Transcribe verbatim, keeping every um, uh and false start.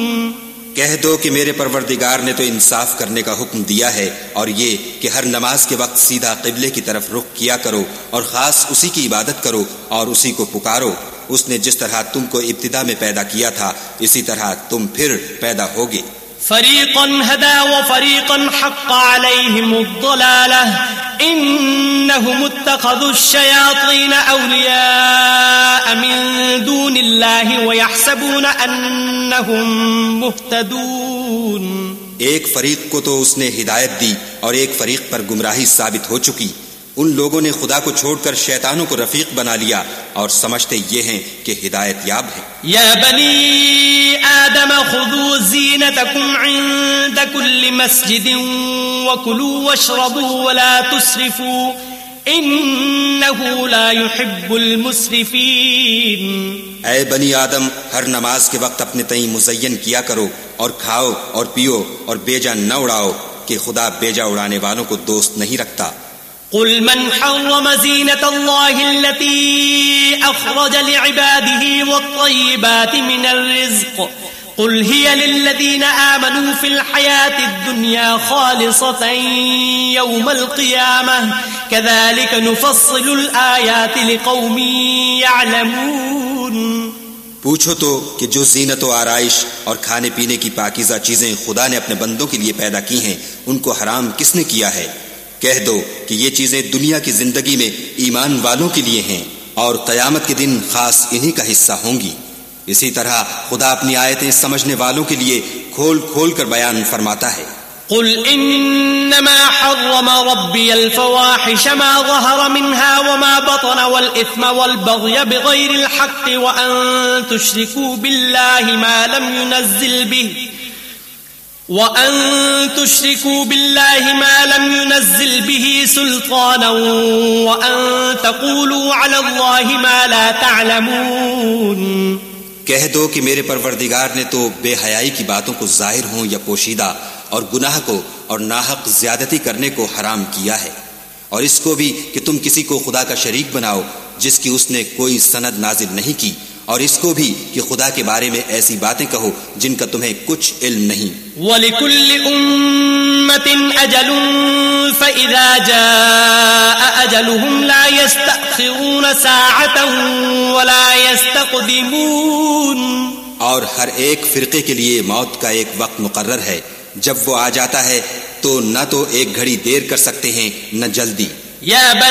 کہہ دو کہ میرے پروردگار نے تو انصاف کرنے کا حکم دیا ہے، اور یہ کہ ہر نماز کے وقت سیدھا قبلے کی طرف رخ کیا کرو اور خاص اسی کی عبادت کرو اور اسی کو پکارو۔ اس نے جس طرح تم کو ابتدا میں پیدا کیا تھا اسی طرح تم پھر پیدا ہوگے۔ فریقا ہدی وفریقا حق علیہم الضلالہ انہم اتخذوا الشیاطین اولیاء من دون اللہ ویحسبون انہم مہتدون۔ ایک فریق کو تو اس نے ہدایت دی اور ایک فریق پر گمراہی ثابت ہو چکی۔ ان لوگوں نے خدا کو چھوڑ کر شیطانوں کو رفیق بنا لیا اور سمجھتے یہ ہیں کہ ہدایت یاب ہے۔ یا بنی آدم خذوا زینتکم عند کل مسجد وکلوا واشربوا ولا تسرفوا انہ لا يحب المسرفین۔ اے بنی آدم، ہر نماز کے وقت اپنے تئیں مزین کیا کرو اور کھاؤ اور پیو اور بیجا نہ اڑاؤ کہ خدا بیجا اڑانے والوں کو دوست نہیں رکھتا۔ قل من حرم زینة الله التي أخرج لعباده والطيبات من الرزق قل هي للذين آمنوا في الحياة الدنيا خالصة يوم القيامة كذلك نفصل الآيات لقوم يعلمون۔ پوچھو تو کہ جو زینت و آرائش اور کھانے پینے کی پاکیزہ چیزیں خدا نے اپنے بندوں کے لیے پیدا کی ہیں ان کو حرام کس نے کیا ہے؟ کہہ دو کہ یہ چیزیں دنیا کی زندگی میں ایمان والوں کے لیے ہیں اور قیامت کے دن خاص انہی کا حصہ ہوں گی۔ اسی طرح خدا اپنی آیتیں سمجھنے والوں کے لیے کھول کھول کر بیان فرماتا ہے۔ قل انما حرم ربي الفواحش ما ظهر منها وما بطن والاثم والبغي بغير الحق وان تشركوا بالله ما لم ينزل به وَأَن تُشْرِكُوا بِاللَّهِ مَا لَمْ يُنَزِّلْ بِهِ سُلْطَانًا وَأَن تَقُولُوا عَلَى اللَّهِ مَا لَا تَعْلَمُونَ۔ کہہ دو کہ میرے پروردگار نے تو بے حیائی کی باتوں کو ظاہر ہوں یا پوشیدہ اور گناہ کو اور ناحق زیادتی کرنے کو حرام کیا ہے، اور اس کو بھی کہ تم کسی کو خدا کا شریک بناؤ جس کی اس نے کوئی سند نازل نہیں کی، اور اس کو بھی کہ خدا کے بارے میں ایسی باتیں کہو جن کا تمہیں کچھ علم نہیں۔ وَلِكُلِّ أُمَّةٍ أَجَلٌ فَإِذَا جَاءَ أَجَلُهُمْ لَا يَسْتَأْخِرُونَ سَاعَةً وَلَا يَسْتَقْدِمُونَ۔ اور ہر ایک فرقے کے لیے موت کا ایک وقت مقرر ہے، جب وہ آ جاتا ہے تو نہ تو ایک گھڑی دیر کر سکتے ہیں نہ جلدی۔ یا